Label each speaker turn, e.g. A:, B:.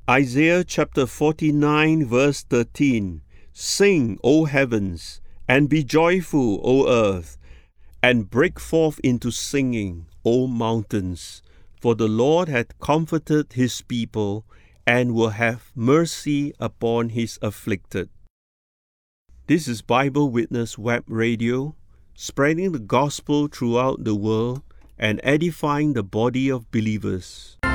A: Isaiah chapter 49 verse 13. Sing, O heavens, and be joyful, O earth, and break forth into singing, O mountains. For the Lord hath comforted his people, and will have mercy upon his afflicted. This is Bible Witness Web Radio, spreading the gospel throughout the world and edifying the body of believers.